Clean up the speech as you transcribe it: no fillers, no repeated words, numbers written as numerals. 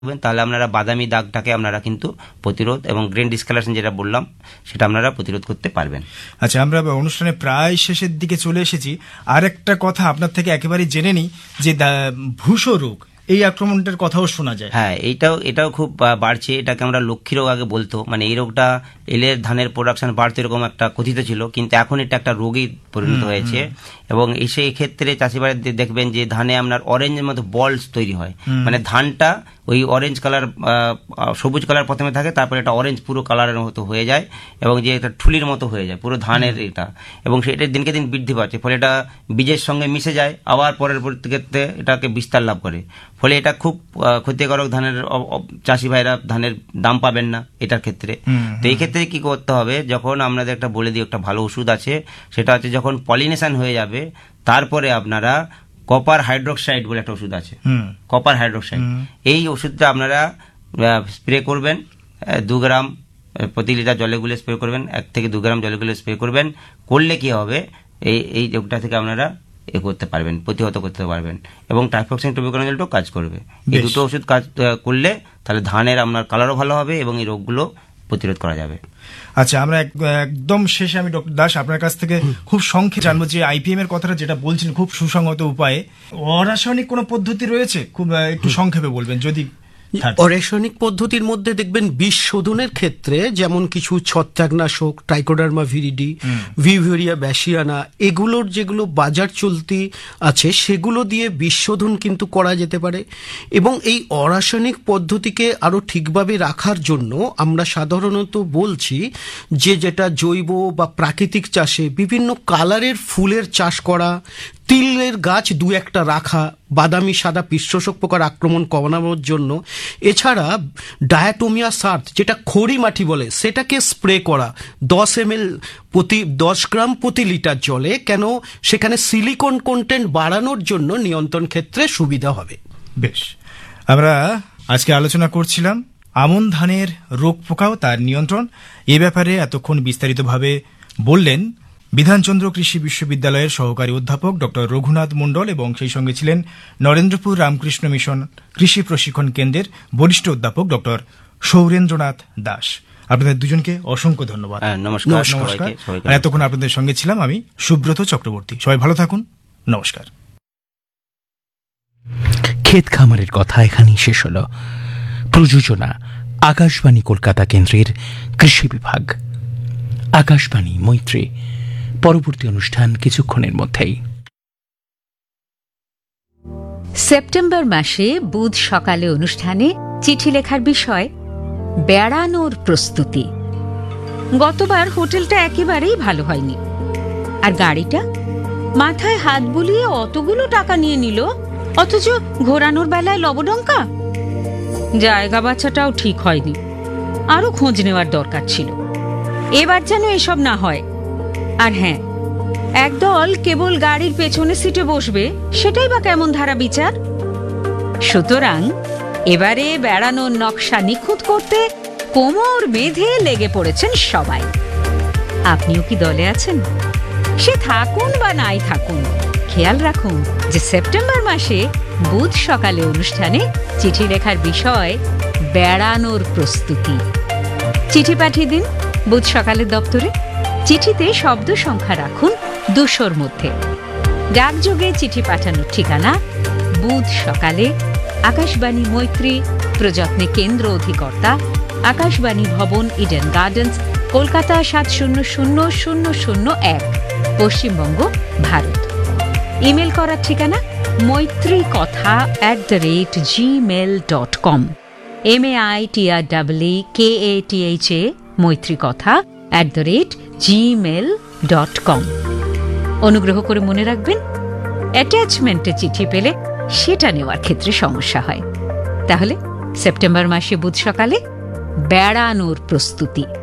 তাহলে আপনারা বাদামি দাগটাকে আপনারা কিন্তু প্রতিরোধ এবং গ্রেন ডিসকালারেশন যেটা বললাম সেটা আপনারা প্রতিরোধ করতে পারবেন। আচ্ছা, আমরা অনুষ্ঠানে প্রায় শেষের দিকে চলে এসেছি। আর একটা কথা আপনার থেকে একেবারে জেনে নিই যে ভূসো রোগ, এই আক্রমণটার কথাও শোনা যায়। হ্যাঁ, এটাও খুব বাড়ছে। এটাকে আমরা লক্ষ্মী রোগ আগে বলতো, মানে এই রোগটা এলের ধানের প্রোডাকশন বাড়তে এরকম একটা কথিত ছিল, কিন্তু এখন এটা একটা রোগই পরিণত হয়েছে। এবং সেই ক্ষেত্রে চাষিবাড়ি দেখবেন যে ধানে আপনার অরেঞ্জের মতো বলস তৈরি হয়, মানে ধানটা ওই অরেঞ্জ কালার, সবুজ কালার প্রথমে থাকে, তারপরে এটা অরেঞ্জ পুরো কালারের মতো হয়ে যায় এবং যে একটা ঠুলির মতো হয়ে যায় পুরো ধানের এটা, এবং সেটা দিনকে দিন বৃদ্ধি পাচ্ছে। ফলে এটা বীজের সঙ্গে মিশে যায়, আবার পরের ক্ষেত্রে এটাকে বিস্তার লাভ করে। ফলে এটা খুব ক্ষতিকারক, ধানের চাষি ভাইরা ধানের দাম পাবেন না এটার ক্ষেত্রে। তো এই ক্ষেত্রে কি করতে হবে, যখন আপনাদের একটা বলে দিই একটা ভালো ওষুধ আছে, সেটা হচ্ছে যখন পলিনেশন হয়ে যাবে তারপরে আপনারা কপার হাইড্রোক্সাইড বলে একটা ওষুধ আছে, কপার হাইড্রোক্সাইড, এই ওষুধটা আপনারা স্প্রে করবেন 2 গ্রাম প্রতি লিটার জলে গুলে স্প্রে করবেন, 1 থেকে 2 গ্রাম জলে গুলে স্প্রে করবেন। করলে কি হবে, এই রোগটা থেকে আপনারা করতে পারবেন, প্রতিহত করতে পারবেন, এবং টাইফক্সিন টুবিকোনাজলটাও কাজ করবে। এই দুটো ওষুধ কাজ করলে তাহলে ধানের আপনার কালারও ভালো হবে এবং এই রোগগুলো প্রতিরোধ করা যাবে। আচ্ছা, আমরা একদম শেষে আমি ডক্টর দাস আপনার কাছ থেকে খুব সংক্ষেপে জানবো যে আইপিএম এর কথাটা যেটা বলছিলেন খুব সুসংগত উপায়ে, অরাসায়নিক কোনো পদ্ধতি রয়েছে? খুব একটু সংক্ষেপে বলবেন যদি। অরাসায়নিক পদ্ধতির মধ্যে দেখবেন বিষ শোধনের ক্ষেত্রে যেমন কিছু ছত্রাকনাশক, ট্রাইকোডার্মা ভিরিডি, ভিভেরিয়া ব্যাসিয়ানা, এগুলোর যেগুলো বাজার চলতি আছে সেগুলো দিয়ে বিষ শোধন কিন্তু করা যেতে পারে। এবং এই অরাসায়নিক পদ্ধতিকে আরো ঠিকভাবে রাখার জন্য আমরা সাধারণত বলছি যে যেটা জৈব বা প্রাকৃতিক চাষে বিভিন্ন কালারের ফুলের চাষ করা, তিলের গাছ 2-1টা রাখা, বাদামি সাদা পৃষ্ঠশোক পোকার আক্রমণ কমানোর জন্য, এছাড়া ডায়াটোমিয়া সার্থ যেটা খড়ি মাটি বলে সেটাকে স্প্রে করা 10 গ্রাম প্রতি লিটার জলে, কেন সেখানে সিলিকন কন্টেন্ট বাড়ানোর জন্য নিয়ন্ত্রণ ক্ষেত্রে সুবিধা হবে। বেশ, আমরা আজকে আলোচনা করছিলাম আমন ধানের রোগ পোকাও তার নিয়ন্ত্রণ। এ ব্যাপারে এতক্ষণ বিস্তারিতভাবে বললেন বিধানচন্দ্র কৃষি বিশ্ববিদ্যালয়ের সহকারী অধ্যাপক ডক্টর রঘুনাথ মণ্ডল, এবং সেই সঙ্গে ছিলেন নরেন্দ্রপুর রামকৃষ্ণ মিশন কৃষি প্রশিক্ষণ কেন্দ্রের বরিষ্ঠ অধ্যাপক ডক্টর সৌরেন্দ্রনাথ দাস। আপনাদের দুজনকে অসংখ্য ধন্যবাদ। নমস্কার। আর এতক্ষণ আপনাদের সঙ্গে ছিলাম আমি সুব্রত চক্রবর্তী। সবাই ভালো থাকুন, নমস্কার। ক্ষেত খামারের কথা এখানেই শেষ হলো। প্রযোজনা আকাশবাণী কলকাতা কেন্দ্রের কৃষি বিভাগ। আকাশবাণী মৈত্রী। পরবর্তী অনুষ্ঠান কিছুক্ষণের মধ্যেই। সেপ্টেম্বর মাসে বুধ সকালে অনুষ্ঠানে চিঠি লেখার বিষয় বেড়ানোর প্রস্তুতি। গতবার হোটেলটা একেবারেই ভালো হয়নি, আর গাড়িটা মাথায় হাত বুলিয়ে অতগুলো টাকা নিয়ে নিল, অথচ ঘোরানোর বেলায় লবডঙ্কা। জায়গা বাছাটাও ঠিক হয়নি, আরো খোঁজ নেওয়ার দরকার ছিল। এবার যেন এসব না হয়। আর হ্যাঁ, একদল কেবল গাড়ির পেছনে সিটে বসবে, সেটাই বা কেমন ধারা বিচার। সুতরাং এবারে বেড়ানোর নকশা নিখুঁত করতে কোমর বেঁধে লেগে পড়েছেন সবাই। আপনিও কি দলে আছেন? সে থাকুন বা নাই থাকুন, খেয়াল রাখুন যে সেপ্টেম্বর মাসে বুধ সকালে অনুষ্ঠানে চিঠি লেখার বিষয় বেড়ানোর প্রস্তুতি। চিঠি পাঠিয়ে দিন বুধ সকালের দপ্তরে। চিঠিতে শব্দ সংখ্যা রাখুন 200-র মধ্যে। ডাকযোগে চিঠি পাঠানোর ঠিকানা বুধ সকালে, আকাশবাণী মৈত্রী, প্রযত্নে কেন্দ্র অধিকর্তা, আকাশবাণী ভবন, Eden gardens, Kolkata 700001, Paschimbanga, Bharat. Email করার ঠিকানা maitrikotha@gmail.com, MAITREEKATHA maitrikotha@gmail.com। অনুগ্রহ করে মনে রাখবেন, অ্যাটাচমেন্টে চিঠি পেলে সেটা নেওয়ার ক্ষেত্রে সমস্যা হয়। তাহলে সেপ্টেম্বর মাসে বুধ সকালে বেড়ানোর প্রস্তুতি।